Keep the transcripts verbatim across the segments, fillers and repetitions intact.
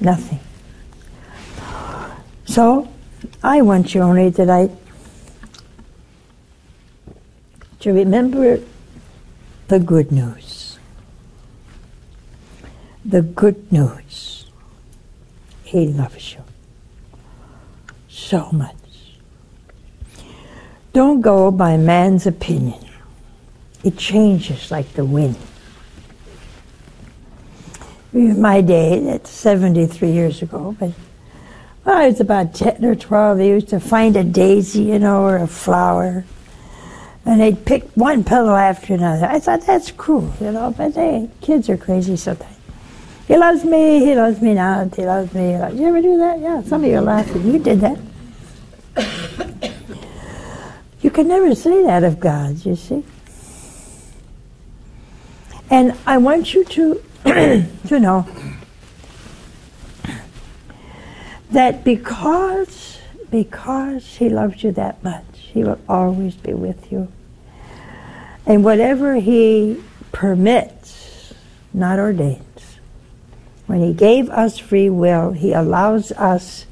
Nothing. So, I want you only tonight to remember the good news. The good news. He loves you so much. Don't go by man's opinion. It changes like the wind. In my day, that's seventy-three years ago, but when I was about ten or twelve, they used to find a daisy, you know, or a flower, and they'd pick one petal after another. I thought, that's cool, you know, but they, kids are crazy sometimes. He loves me, he loves me not, he loves me. He loves, you ever do that? Yeah, some of you are laughing. You did that. You can never say that of God, you see. And I want you to, to know that because, because he loves you that much, he will always be with you. And whatever he permits, not ordains. When he gave us free will, he allows us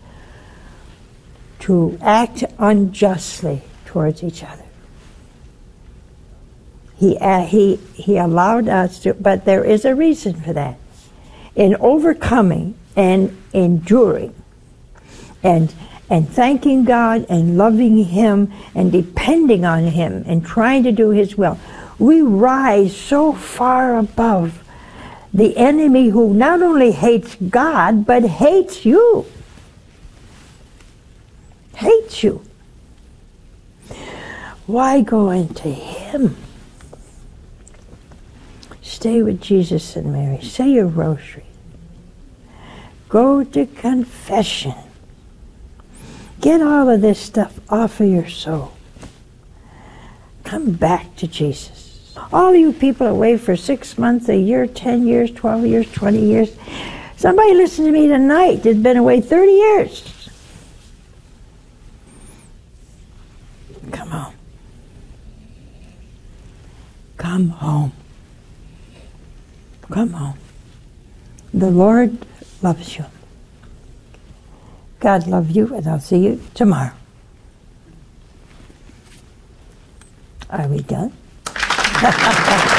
to act unjustly towards each other. He, uh, he, he allowed us to, but there is a reason for that. In overcoming and enduring and, and thanking God and loving him and depending on him and trying to do his will, we rise so far above the enemy who not only hates God, but hates you. Hates you. Why go into him? Stay with Jesus and Mary. Say your rosary. Go to confession. Get all of this stuff off of your soul. Come back to Jesus. All you people away for six months, a year, ten years, twelve years, twenty years. Somebody listen to me tonight that's been away thirty years. Come home. Come home. Come home. The Lord loves you. God love you, and I'll see you tomorrow. Are we done?